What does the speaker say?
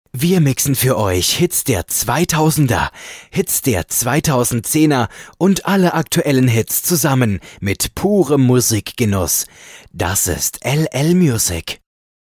Wir mixen für euch Hits der 2000er, Hits der 2010er und alle aktuellen Hits zusammen mit purem Musikgenuss. Das ist LL Music.